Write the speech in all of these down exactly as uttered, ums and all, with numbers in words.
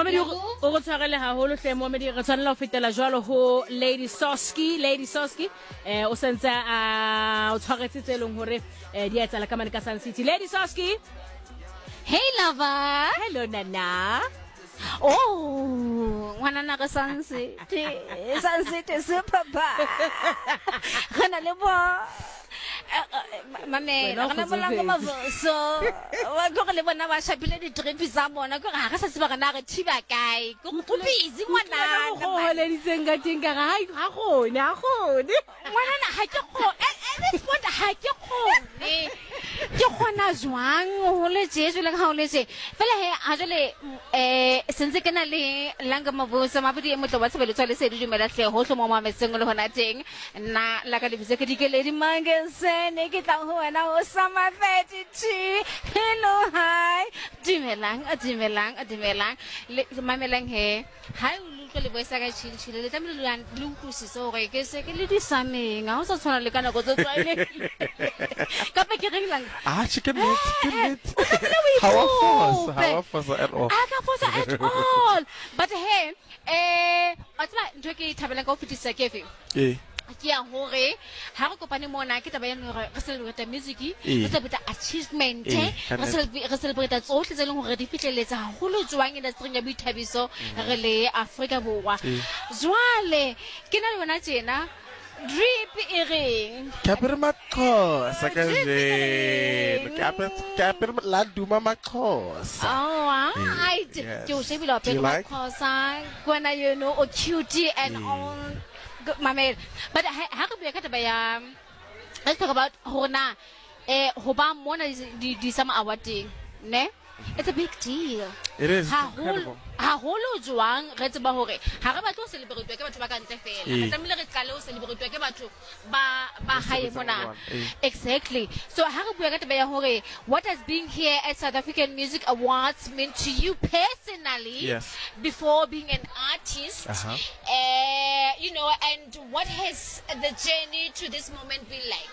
Mohammed o go tshwarele haholo hle Mohammed re tshwanela ho fetela jwalo ho Lady Soski Lady Soski eh o sentse a o tshwaretse tse leng hore di a tsala ka mane ka Sun City. Lady Soski, hey lover. Hello Nana. Oh, ngwana ka Sun City. Sun City super bar. Kana le bo mame kana bola go mavoso wa go le bona ba shapile di trip tsa bona go ga sa tseba kana re thiba kae go go busy ngwana go le di tsenga tinga ga ha go ne ha go ne ngwana na ha ke go at this point ha ke go ne ke gona jwang ho le jesu le ga ho le je fela he a jole eh sentse ke na le langa mavoso mabudi e motlo ba tsebelo tsale se di dumela hle ho hlo mo mametseng le hona teng nna la ka lebise ke dikele di mangese ne ke tla ho wena o sama thirty-two. Hello hi dimelang a dimelang a dimelang le mamelang he ha o lutlo le boisa ka chilchile le tamile le le utlwisise hore ke se ke le di sameng ha o sa tshwana le kana go tsotswaile ka pa ke re lang ah chicken meat chicken meat how of course how of course at all ah ka fosa at all but hey eh atla ntwe ke thabela ka ofitisa kefe eh ke ya hore ha re kopane mona ke taba ya hore re celebrate music re celebrate achievement re celebrate tsohle tse leng hore di fitleletsa haholo jwang industry ya boithabiso re le Afrika Borwa jwale ke na le bona tjena drip e reng kapere makhosa ka je kapere kapere la duma makhosa oh I ke o shebile pe makhosa kwana you know o cutie and all Mame, but how could we get about let's talk about Hona eh Hoba Mona di di sama awarding, ne? It's a big deal. It is ha incredible. Ha holo jwang re tseba hore ha re batlo celebrate ke batho ba ka ntle fela. Re tlamehile re qale ho celebrate ke batho ba ba hae mona. Exactly. So ha re bua ka taba ya hore what has been here at South African Music Awards mean to you personally yes. before being an artist? Uh-huh. Uh, you know, and what has the journey to this moment been like?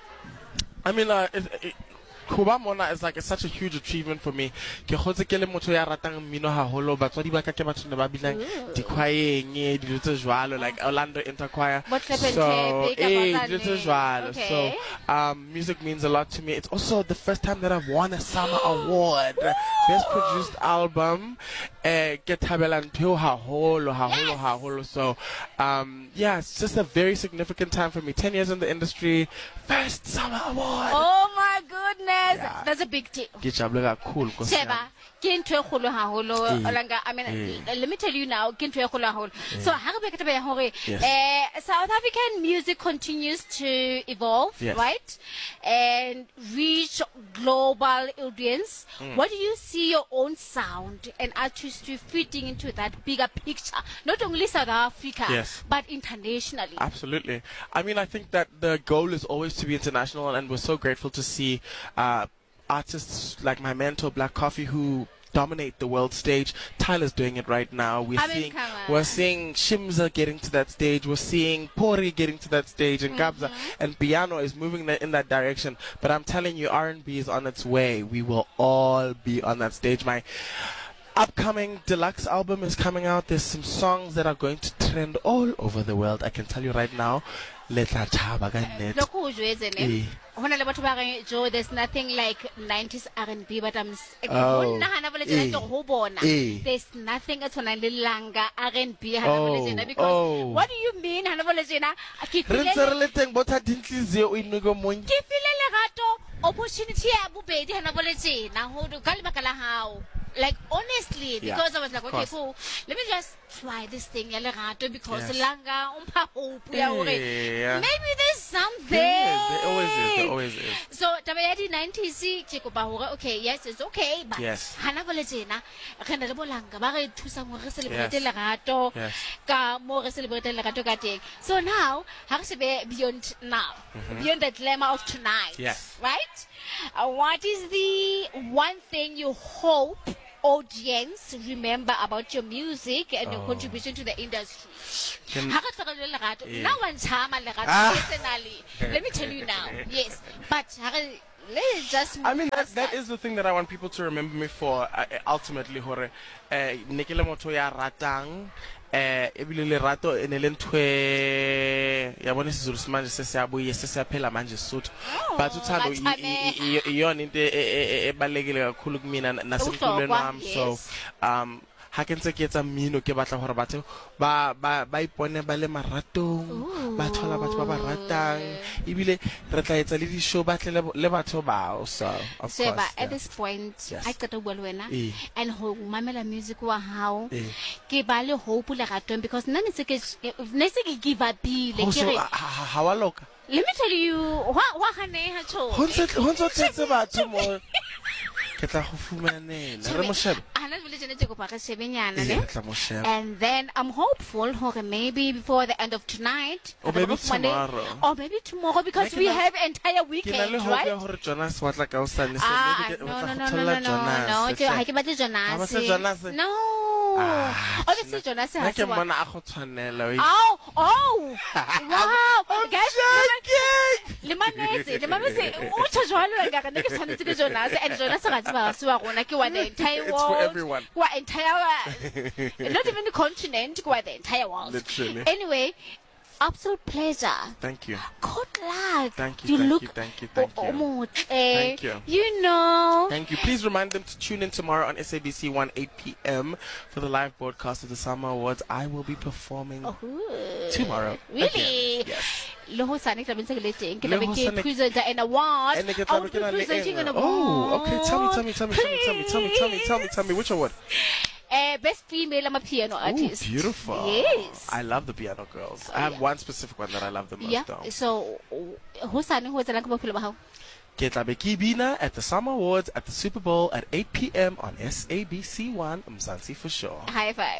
I mean, uh, it, it, Kuba Mona is like it's such a huge achievement for me. Ke khotse ke le motho ya ratang mmino haholo batswadi ba ka ke batho ne ba bilang di choireng di tse jwalo like Orlando Interchoir. So eh di tse jwalo. So um music means a lot to me. It's also the first time that I've won a Summer Award, best produced album. Eh ke thabela ntho haholo haholo haholo. So um yeah, it's just a very significant time for me. ten years in the industry, first Summer Award. Oh my goodness. Yeah. That's a big deal. Ke jabula cool ko Sheba ke ntwe kholo haholo langa I mean eh. Let me tell you now ke ntwe kholo haholo eh. So ha re be ke taba ya hore eh South African music continues to evolve, yes. right, and reach global audience. Mm. What do you see your own sound and artistry fitting into that bigger picture, not only South Africa yes. but internationally? Absolutely. I mean, I think that the goal is always to be international, and we're so grateful to see uh, artists like my mentor Black Coffee who dominate the world stage. Tyler's doing it right now. We're I seeing mean, we're seeing Shimza getting to that stage. We're seeing Pori getting to that stage, and mm-hmm. Gabza and Piano is moving in that direction. But I'm telling you, R and B is on its way. We will all be on that stage. My upcoming deluxe album is coming out. There's some songs that are going to trend all over the world. I can tell you right now. Letla chaba ka net. Lokho ujweze ne. Hona le batho ba re Joe, there's nothing like nineties R and B, but I'm hona hana bole tsena ke go bona. There's nothing at hona le langa R and B hana bole tsena because oh. What do you mean hana bole tsena? Ke file re re le teng botha dintlize o inugo mo. Ke file le gato opportunity ya bobedi hana bole tsena ho do ka le baka la hao. Like honestly, because yeah, I was like, okay, cool. Let me just try this thing, because yes. langa umpa hope yeah. Maybe there's something. There, there always is. There always is. So tabayadi nineties, okay, yes, it's okay, but yes. hana boletsena, kana le bolanga ba re thusa mo re celebrate lerato ka mo re celebrate lerato ka teng. So now, ha re sebe beyond now, mm-hmm. beyond the glamour of tonight, yes. right? Uh, what is the one thing you hope audience remember about your music and oh. your contribution to the industry? Can, yeah. Now one time, personally, let me tell you now, yes, but let's just I mean, that, past that is the thing that I want people to remember me for, uh, ultimately, hore. Nekele motho ya ratang, eh, ebile lerato ene le ntwe, ya bone sizulu simanje sese abuye sese aphela manje Sotho. But uthando iyona into ebalekile kakhulu kumina nasemphilweni wami. So, um, ha ke ntse ke etsa mmino ke batla hore batho ba ba ba ipone ba le maratong ba thola batho ba ba ratang ebile re tla etsa le di show ba tle le batho ba so of so course but yeah. at this point Yes. I qeta bua le wena Eh. and ho mamela music wa hao Eh. ke ba le hope le ratong because nna ne se ke ne se ke give up ile Ho ke so re ha- ha ha wa loka let me tell you wa wa hane ha cho ho ntse ho ntse tletse batho mo ke tla go fumanela re mo shebe ana vile jene tse go pa ka sebenyana Eh, ne re tla mo shebe and then I'm hopeful hore maybe before the end of tonight Or re maybe go fumane- tomorrow. or maybe tomorrow because Like we na- have entire ke na weekend le hope right ya hore Jonas wa tla ka o sane so Ah, maybe ke- no, o tla no, go no, no, thola no, no, Jonas, no, hle. ke- ha ke batle Jonas. Ha ba se Jonas? No. Ah, Obviously, Jonas nna has ke one. mmona a go tshwanela wait. Oh, oh, wow. Guys, joking. le manetse, le mametse, o tsho jwalo la ka nne ke tshwanetse ke Jonas and Jonas ga tseba se wa rona ke wa the entire It's world. for everyone. Wa entire not even the continent, ke wa the entire world. Literally. Anyway, absolute pleasure. Thank you. Good luck. Thank you, You thank look you, thank you, thank you. almost, Thank you. You know. Thank you. Please remind them to tune in tomorrow on S A B C one, eight p.m. for the live broadcast of the Summer Awards. I will be performing Ooh. tomorrow. Really? Again. Yes. Le hosane ke tla bentse ke le teng ke Le tla be ke hosane- present an award. And they get I will be to look at presenting an it. award. Oh, okay. Tell me, tell me, tell me, tell me, tell me, tell me, tell me, tell me, tell me, which award? Uh, best female I'm a piano Oh, artist. beautiful. Yes. I love the piano girls. I have Yeah. one specific one that I love the most, Yeah. though. So hosane ho etsalang ka bophelo ba hao? Ke tla be ke bina at the Summer Awards at the Super Bowl at eight p.m. on S A B C one, Mzansi for sure. High five.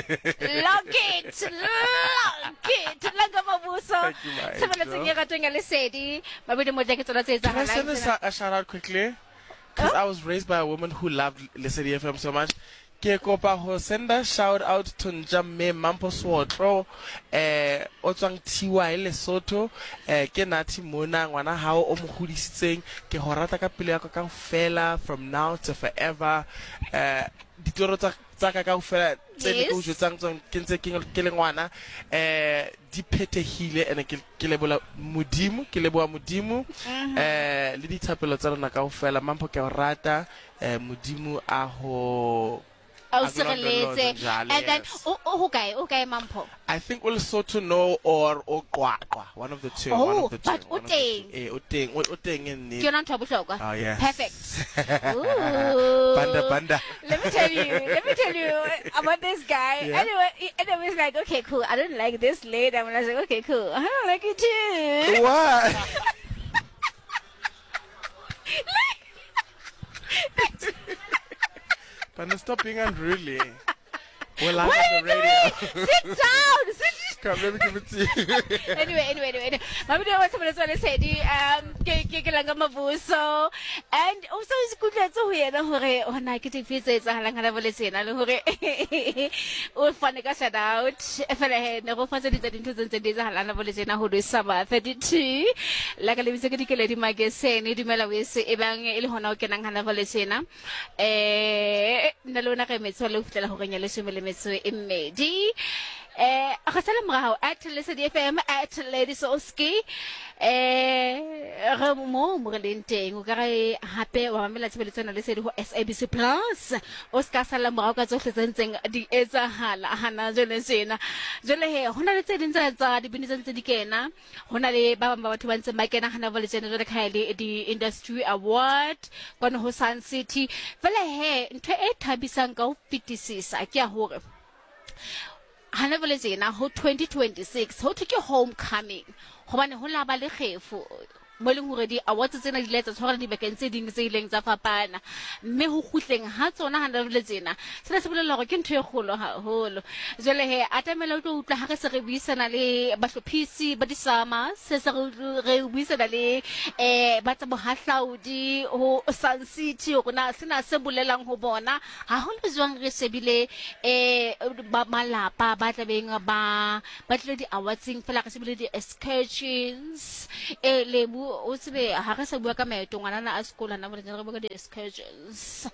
Log it. Log it. Langa mabuso. Thank you, my Sebeletse angel. ke ratong ya lesedi. Mabedi mo tla ke tsona tse Can I send etsahalang. this a, a shout out quickly? Because I was raised by a woman who loved Lesedi F M so much. Ke kopa ho send a shout out to Njamme Mampo Swotro, eh, o tswang Tiwa e Lesotho, eh, ke nathi mona ngwana hao o mo hodisitseng, ke ho rata ka pelo ya ka kaofela from now to forever. Eh, ditoro tsa tsa ka kaofela tse di go Yes. jetsang tsong ke ntse ke ke le ngwana, eh, di phethehile ene ke ke lebola modimo, ke leboa modimo, eh, le dithapelo tsa rona kaofela. Mampo ke o rata, eh, modimo a ho Oh, Akulondoloze sireletse. njalo, And then yes. o o hokae? O kae Mampho? I think we'll sort to know or Okwakwa, one of the two. one Oh, of the two, but one of the Oteng. two. Eh, Oteng, O- Oteng in Ke the. yona ntho ya bohlokwa. Oh yes. Perfect. Ooh. Banda banda. Let me tell you, let me tell you about this guy. Yeah. Anyway, he- anyway, it's like, okay, cool. I don't like this lady. I'm like, okay, cool. I don't like it too. What? Banda, stop being unruly. We're live What are on you the radio. doing? Sit down. Sit Come, let me give it to you. anyway, anyway, anyway, anyway. Mami do what's what I said. Um, ke ke ke langa mabuso, and also it's good that so here na hore ona ke te fitse tsa halanga la boletsena le hore o fane ka shout out fela he ne go fatsa ditsa dintho tse ntse tsa halanga boletsena ho do summer thirty-two la ka le bitse ke dikele di magazine dumela wese e bang e le hona o kenang hana boletsena eh nna lona ka metso le ufitela hore nya le shome le metso e mmedi. Eh, a gasala morao at Lesedi F M at Lady Soski. Eh, re mo mo re leng teng o ka re hape wa mamela tshebeletso na Lesedi ho S A B C Plus. O ska sala morao ka tsohle tse ntseng di etsahala hana jole sena. Jole he hona le tse ding tsa tsa di bini tse di kena. Hona le ba bang ba batho ba ntse ba kena hana vole tsena jole khaele di Industry Award kwana ho Sun City. Fela he ntwe e thabisang ka o fitisisa ke ya hore hana vole tsena ho twenty twenty-six ho thwe ke homecoming hobane ho la ba le kgefu mo leng hore di awards tsena di letsa tshwara di bekeng tse ding tse ileng tsa fapana mme ho khutleng ha tsona hana vole tsena sena se bolela hore ke ntho e kgolo haholo jwale he atamela o tlo utla ha re se re buisana le bahlophisi ba disama se se re buisana le eh ba tsa bohahlaudi ho Sun City rona sena se bolelang ho bona ha ho le jwang re sebile eh ba malapa ba tla beng ba ba tle di awardsing fela re sebile di excursions e le o tsebe ha re sa bua ka maeto ngwana a sekolo na bole re bua ka di-excursions.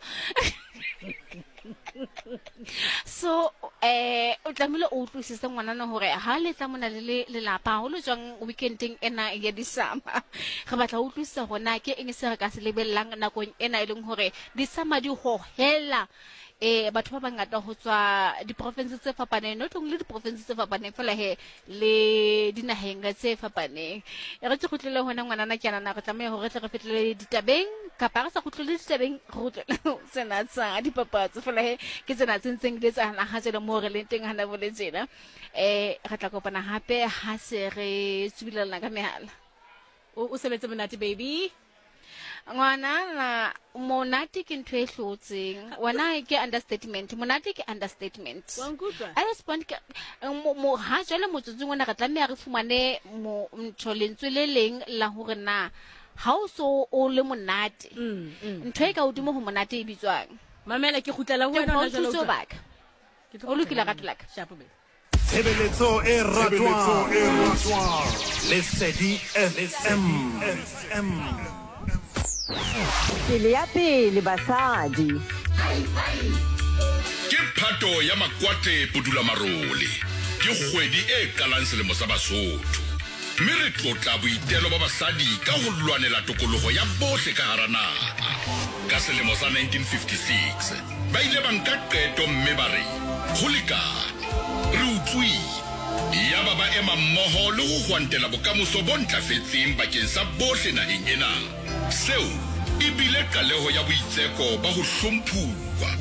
So eh o tlamile o utlwisisa ngwana na hore ha le tla mona le le lapa ho lo jwang weekending ena ya disama re batla o utlwisisa hona ke eng se re ka se lebellang nakong ena e leng hore disama di hohela eh batho ba bangata ho tswa di provinces tse fapaneng not only di provinces tse fapaneng fela he le dinaheng tse fapaneng re tse khutlele hona ngwana na ke nana re tlameha hore re fetlele ditabeng ka pa re sa khutlele ditabeng re tsena tsa dipapatso fela he ke tsena tsentseng di tsa na ha tsela mo re le teng hana bole tsena eh re tla kopana hape ha se re tsubilana ka mehala o sebetse monate baby ngwana na monate ke ntwe hlotseng wana ke understatement monate ke understatement wa ngutwa I respond ke mo ha jale motsotsi ngwana re tlameha re fumane mo ntho lentswe le leng la hore na ha o so o le monate ntho e ka udimo ho monate e bitswang mamela ke khutlela ho wena na jalo baka o lokile ka tlaka shapo be Tshebeletso e ratwang Lesedi F M Pele ya pele basadi Ke phato ya makwate pudula marole ke kgwedi e kalang selemo sa Basotho mme re tlotla boitelo ba basadi ka ho lwanela tokoloho ya bohle ka hara naha ka selemo sa nineteen fifty-six ba ile ba nka qeto mme ba re ho lekane re utlwile ya baba ema mmoho le ho hwantela bokamoso bo ntlafetseng bakeng sa bohle naheng ena seo ibile kaleho ya boitseko ba ho hlomphuwa